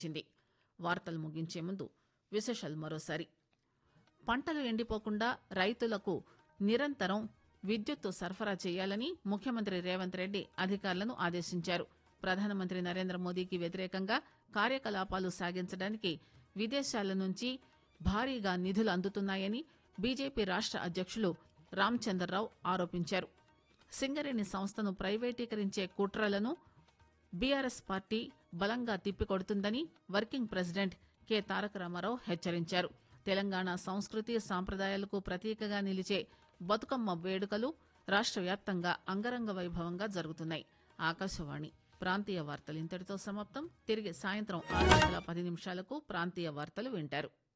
చింది. వార్తలు ముగించే ముందు విశేషాలు మరోసారి. పంటలు ఎండిపోకుండా రైతులకు నిరంతరం విద్యుత్తు సరఫరా చేయాలని ముఖ్యమంత్రి రేవంత్ రెడ్డి అధికారులను ఆదేశించారు. ప్రధానమంత్రి నరేంద్ర మోదీకి వ్యతిరేకంగా కార్యకలాపాలు సాగించడానికి విదేశాల నుంచి భారీగా నిధులు అందుతున్నాయని బీజేపీ రాష్ట అధ్యక్షులు రామచంద్రరావు ఆరోపించారు. సింగరేణి సంస్థను ప్రైవేటీకరించే కుట్రలను బీఆర్ఎస్ పార్టీ బలంగా తిప్పికొడుతుందని వర్కింగ్ ప్రెసిడెంట్ కె తారక రామారావు హెచ్చరించారు. తెలంగాణ సంస్కృతి సాంప్రదాయాలకు ప్రతీకగా నిలిచే బతుకమ్మ వేడుకలు రాష్ట వ్యాప్తంగా అంగరంగ వైభవంగా జరుగుతున్నాయి. ఆకాశవాణి ప్రాంతీయ వార్తలు ఇంతటితో సమాప్తం. తిరిగి సాయంత్రం 6:10 ప్రాంతీయ వార్తలు వింటారు.